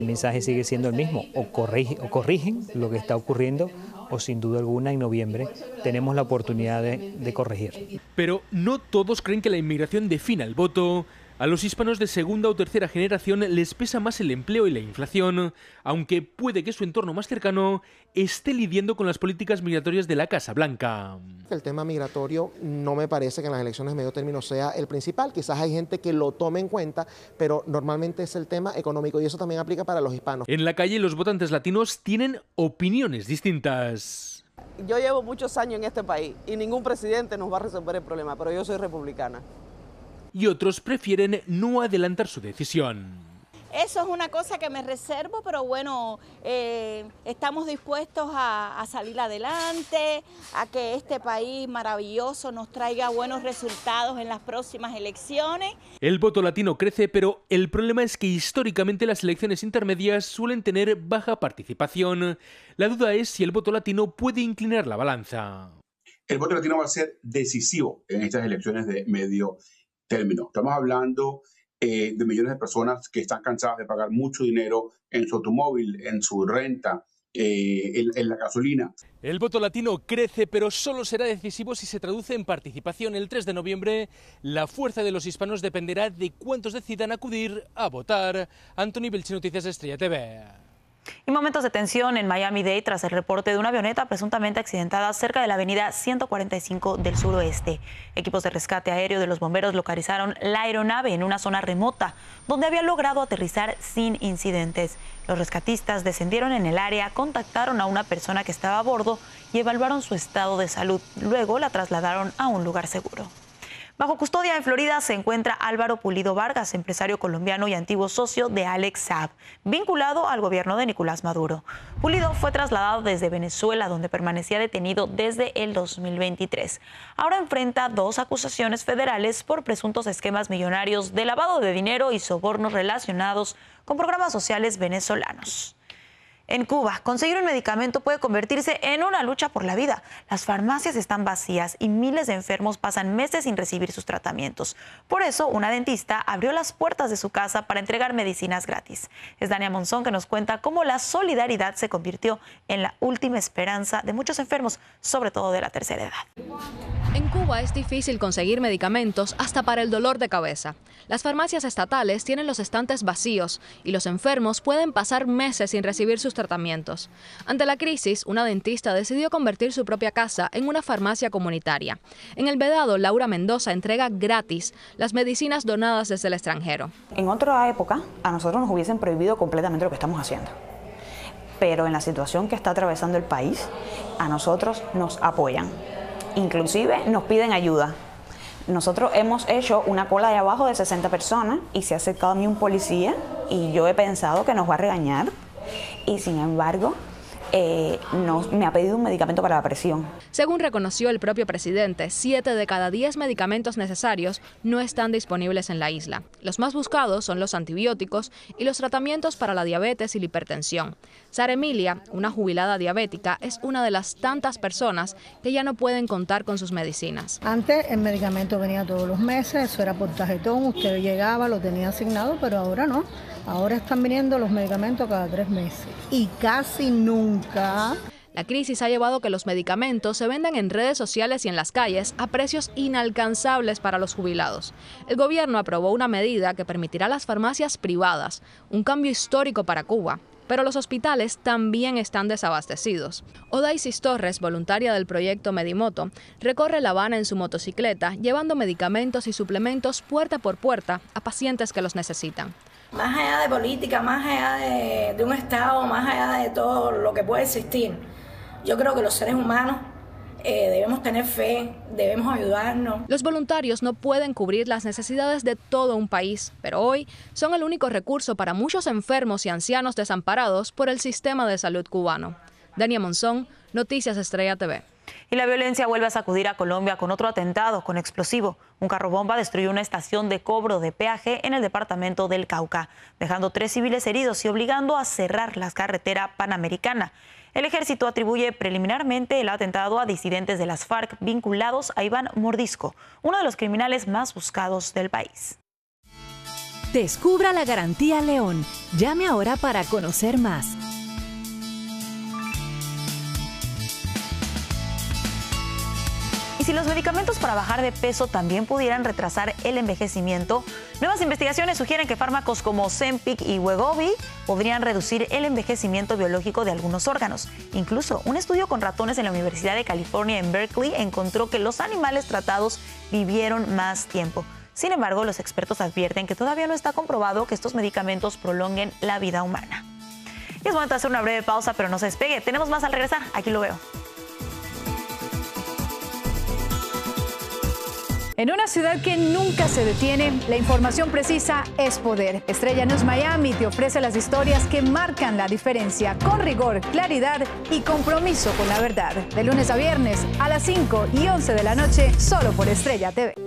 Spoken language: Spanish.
El mensaje sigue siendo el mismo, o corrigen lo que está ocurriendo, o sin duda alguna en noviembre tenemos la oportunidad de corregir. Pero no todos creen que la inmigración defina el voto. A los hispanos de segunda o tercera generación les pesa más el empleo y la inflación, aunque puede que su entorno más cercano esté lidiando con las políticas migratorias de la Casa Blanca. El tema migratorio no me parece que en las elecciones de medio término sea el principal. Quizás hay gente que lo tome en cuenta, pero normalmente es el tema económico y eso también aplica para los hispanos. En la calle los votantes latinos tienen opiniones distintas. Yo llevo muchos años en este país y ningún presidente nos va a resolver el problema, pero yo soy republicana. Y otros prefieren no adelantar su decisión. Eso es una cosa que me reservo, pero bueno, estamos dispuestos a salir adelante, a que este país maravilloso nos traiga buenos resultados en las próximas elecciones. El voto latino crece, pero el problema es que históricamente las elecciones intermedias suelen tener baja participación. La duda es si el voto latino puede inclinar la balanza. El voto latino va a ser decisivo en estas elecciones de medio término. Estamos hablando de millones de personas que están cansadas de pagar mucho dinero en su automóvil, en su renta, en la gasolina. El voto latino crece, pero solo será decisivo si se traduce en participación. El 3 de noviembre, la fuerza de los hispanos dependerá de cuántos decidan acudir a votar. Anthony Belchi, Noticias Estrella TV. Y momentos de tensión en Miami-Dade tras el reporte de una avioneta presuntamente accidentada cerca de la avenida 145 del suroeste. Equipos de rescate aéreo de los bomberos localizaron la aeronave en una zona remota, donde había logrado aterrizar sin incidentes. Los rescatistas descendieron en el área, contactaron a una persona que estaba a bordo y evaluaron su estado de salud. Luego la trasladaron a un lugar seguro. Bajo custodia en Florida se encuentra Álvaro Pulido Vargas, empresario colombiano y antiguo socio de Alex Saab, vinculado al gobierno de Nicolás Maduro. Pulido fue trasladado desde Venezuela, donde permanecía detenido desde el 2023. Ahora enfrenta 2 acusaciones federales por presuntos esquemas millonarios de lavado de dinero y sobornos relacionados con programas sociales venezolanos. En Cuba, conseguir un medicamento puede convertirse en una lucha por la vida. Las farmacias están vacías y miles de enfermos pasan meses sin recibir sus tratamientos. Por eso, una dentista abrió las puertas de su casa para entregar medicinas gratis. Es Dania Monzón que nos cuenta cómo la solidaridad se convirtió en la última esperanza de muchos enfermos, sobre todo de la tercera edad. En Cuba es difícil conseguir medicamentos hasta para el dolor de cabeza. Las farmacias estatales tienen los estantes vacíos y los enfermos pueden pasar meses sin recibir sus tratamientos. Ante la crisis, una dentista decidió convertir su propia casa en una farmacia comunitaria. En El Vedado, Laura Mendoza entrega gratis las medicinas donadas desde el extranjero. En otra época, a nosotros nos hubiesen prohibido completamente lo que estamos haciendo. Pero en la situación que está atravesando el país, a nosotros nos apoyan. Inclusive nos piden ayuda. Nosotros hemos hecho una cola de abajo de 60 personas y se ha acercado a mí un policía y yo he pensado que nos va a regañar y sin embargo me ha pedido un medicamento para la presión. Según reconoció el propio presidente, 7 de cada 10 medicamentos necesarios no están disponibles en la isla. Los más buscados son los antibióticos y los tratamientos para la diabetes y la hipertensión. Sara Emilia, una jubilada diabética, es una de las tantas personas que ya no pueden contar con sus medicinas. Antes el medicamento venía todos los meses, eso era por tarjetón, usted llegaba, lo tenía asignado, pero ahora no. Ahora están viniendo los medicamentos cada 3 meses y casi nunca. La crisis ha llevado a que los medicamentos se vendan en redes sociales y en las calles a precios inalcanzables para los jubilados. El gobierno aprobó una medida que permitirá a las farmacias privadas, un cambio histórico para Cuba. Pero los hospitales también están desabastecidos. Odaisis Torres, voluntaria del proyecto Medimoto, recorre La Habana en su motocicleta, llevando medicamentos y suplementos puerta por puerta a pacientes que los necesitan. Más allá de política, más allá de un Estado, más allá de todo lo que puede existir, yo creo que los seres humanos debemos tener fe, debemos ayudarnos. Los voluntarios no pueden cubrir las necesidades de todo un país, pero hoy son el único recurso para muchos enfermos y ancianos desamparados por el sistema de salud cubano. Dania Monzón, Noticias Estrella TV. Y la violencia vuelve a sacudir a Colombia con otro atentado con explosivo. Un carro bomba destruyó una estación de cobro de peaje en el departamento del Cauca, dejando 3 civiles heridos y obligando a cerrar la carretera panamericana. El ejército atribuye preliminarmente el atentado a disidentes de las FARC vinculados a Iván Mordisco, uno de los criminales más buscados del país. Descubra la garantía León. Llame ahora para conocer más. Y si los medicamentos para bajar de peso también pudieran retrasar el envejecimiento, nuevas investigaciones sugieren que fármacos como Ozempic y Wegovy podrían reducir el envejecimiento biológico de algunos órganos. Incluso un estudio con ratones en la Universidad de California en Berkeley encontró que los animales tratados vivieron más tiempo. Sin embargo, los expertos advierten que todavía no está comprobado que estos medicamentos prolonguen la vida humana. Y es momento de hacer una breve pausa, pero no se despegue. Tenemos más al regresar. Aquí lo veo. En una ciudad que nunca se detiene, la información precisa es poder. Estrella News Miami te ofrece las historias que marcan la diferencia, con rigor, claridad y compromiso con la verdad. De lunes a viernes a las 5 y 11 de la noche, solo por Estrella TV.